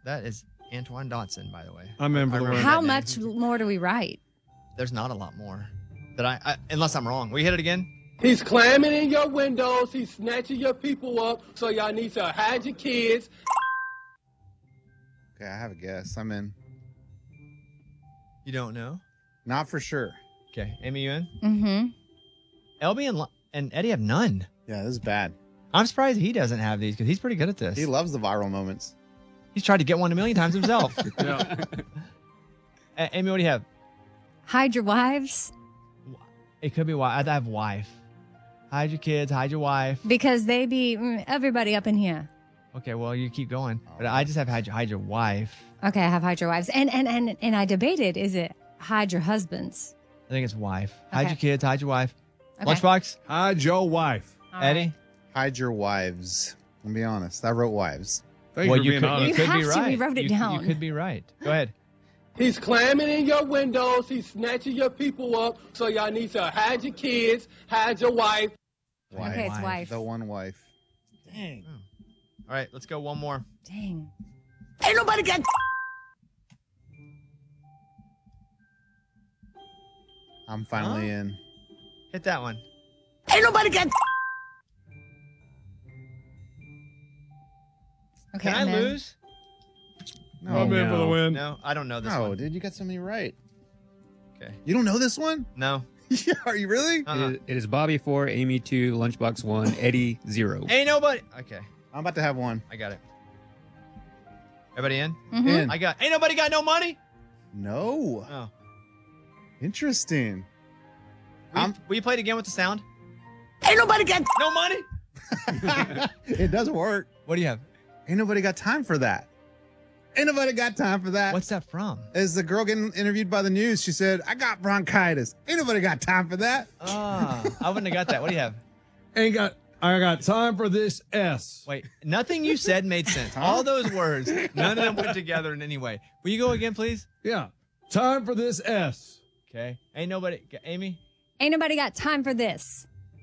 That is Antoine Dotson, by the way. I remember the word. How much more do we write? There's not a lot more. That I unless I'm wrong. Will you hit it again? He's climbing in your windows. He's snatching your people up. So y'all need to hide your kids. Okay, I have a guess. I'm in. You don't know? Not for sure. Okay. Amy, you in? Mm-hmm. LB and Eddie have none. Yeah, this is bad. I'm surprised he doesn't have these because he's pretty good at this. He loves the viral moments. He's tried to get one a million times himself. Yeah. Amy, what do you have? Hide your wives It could be wife. I have wife. Hide your kids. Hide your wife. because they be everybody up in here. Okay, well, you keep going. But I just have hide your wife. Okay, I have hide your wives. And I debated, is it hide your husbands? I think it's wife. Hide Okay. your kids. Hide your wife. Okay. Lunchbox? Hide your wife. All Eddie? right. Hide your wives. I'll be honest. I wrote wives. Thank you for being could, honest. You could have be to. right. We wrote it You down. could be right. Go ahead. He's climbing in your windows. He's snatching your people up. So y'all need to hide your kids, hide your wife. Wife. Okay, it's wife. The one wife. Dang. All right, let's go one more. Dang. Ain't nobody got. I'm finally Huh? in. Hit that one. Ain't nobody got. Okay, Can I I'm in. lose? No, I'm in for the win. No, I don't know this no, one. dude, you got so many right. Okay. You don't know this one? No. Yeah, are you really? It is Bobby 4, Amy 2, Lunchbox 1, Eddie 0. Ain't nobody. Okay, I'm about to have one. I got it. Everybody in? Mhm. In. Ain't nobody got no money? No. Oh. Interesting. Will you play it again with the sound? Ain't nobody got. No money? It does work. What do you have? Ain't nobody got time for that. Ain't nobody got time for that. What's that from? As the girl getting interviewed by the news, she said, I got bronchitis. Ain't nobody got time for that. Ah, I wouldn't have got that. What do you have? I got time for this S. Wait, nothing you said made sense. All those words, none of them went together in any way. Will you go again, please? Yeah. Time for this S. Okay. Ain't nobody. Amy, Ain't nobody got time for this.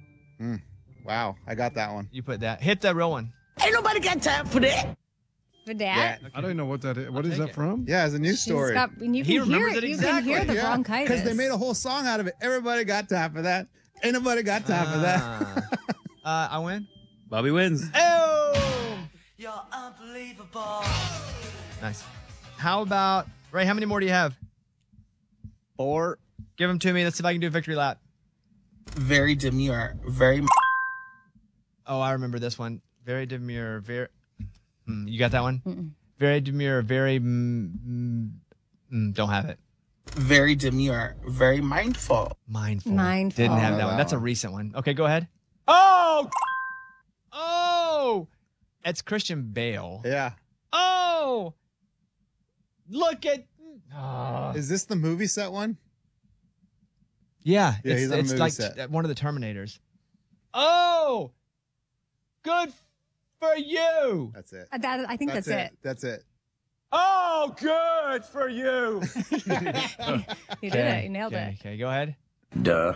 Wow, I got that one. you put that. Hit the real one. Ain't nobody got time for that. For that. I don't even know what that is. What is take that it. from? Yeah, it's a news She's story. got, and you He can hear remembers it You can hear exactly. the bronchitis. Because they made a whole song out of it. Everybody got time for that. Ain't nobody got time for that. I win. Bobby wins. Oh! You're unbelievable. Nice. How about, Ray, how many more do you have? 4. Give them to me. Let's see if I can do a victory lap. Very demure. Very. Oh, I remember this one. Very demure. Very. You got that one? Mm-mm. Very demure. Very. Don't have it. Very demure. Very mindful. Mindful. Mindful. Didn't have Oh, that one. that That's a one. recent one. Okay, go ahead. Oh! Oh! It's Christian Bale. Yeah. Oh! Look at. Oh. Is this the movie set one? Yeah, Yeah, it's, he's on a it's movie like set. one of the Terminators. Oh! Good for you! That's it. I think that's it. That's it. Oh, good for you! You did it. You nailed it. Okay, go ahead. Duh.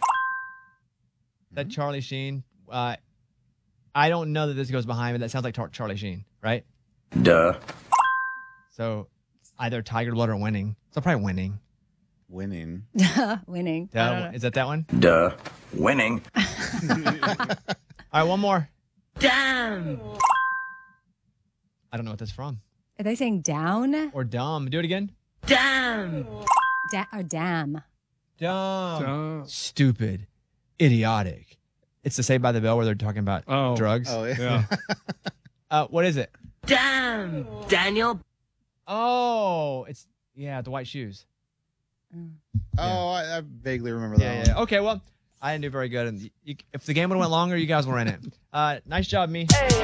That Charlie Sheen. I don't know that this goes behind me. That sounds like Charlie Sheen, right? Duh. So either Tiger Blood or Winning. So probably Winning. Winning. Winning. I don't know. Is that one? Duh. Winning. All right, one more. Damn. I don't know what that's from. Are they saying down? Or dumb. Do it again. Damn. Or damn. Dumb. Stupid. Idiotic. It's the Saved by the Bell where they're talking about drugs. Oh, yeah. What is it? Damn. Daniel. Oh, it's, the white shoes. Oh, I vaguely remember that one. Yeah. Okay, well, I didn't do very good. And if the game would have went longer, you guys were in it. Nice job, me.